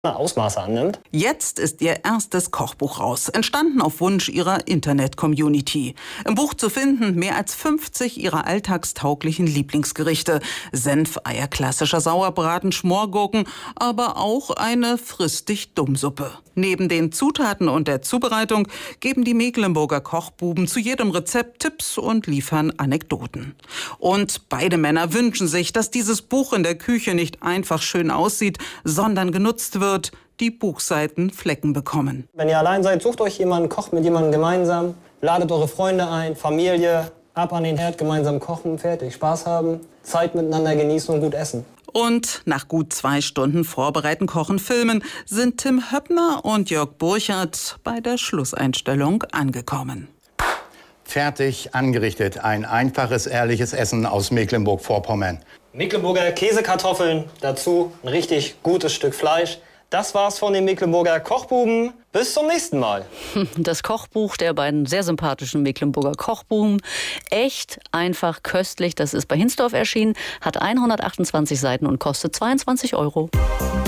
Ausmaße annimmt. Jetzt ist ihr erstes Kochbuch raus, entstanden auf Wunsch ihrer Internet-Community. Im Buch zu finden mehr als 50 ihrer alltagstauglichen Lieblingsgerichte. Senfeier, klassischer Sauerbraten, Schmorgurken, aber auch eine Friss-dich-dumm-Suppe. Neben den Zutaten und der Zubereitung geben die Mecklenburger Kochbuben zu jedem Rezept Tipps und liefern Anekdoten. Und beide Männer wünschen sich, dass dieses Buch in der Küche nicht einfach schön aussieht, sondern genutzt wird, die Buchseiten Flecken bekommen. Wenn ihr allein seid, sucht euch jemanden, kocht mit jemandem gemeinsam, ladet eure Freunde ein, Familie, ab an den Herd, gemeinsam kochen, fertig, Spaß haben, Zeit miteinander genießen und gut essen. Und nach gut 2 Stunden Vorbereiten, Kochen, Filmen sind Tim Höppner und Jörg Burchard bei der Schlusseinstellung angekommen. Fertig angerichtet. Ein einfaches, ehrliches Essen aus Mecklenburg-Vorpommern. Mecklenburger Käsekartoffeln, dazu ein richtig gutes Stück Fleisch. Das war's von den Mecklenburger Kochbuben. Bis zum nächsten Mal. Das Kochbuch der beiden sehr sympathischen Mecklenburger Kochbuben. Echt einfach köstlich. Das ist bei Hinsdorf erschienen, hat 128 Seiten und kostet 22 €.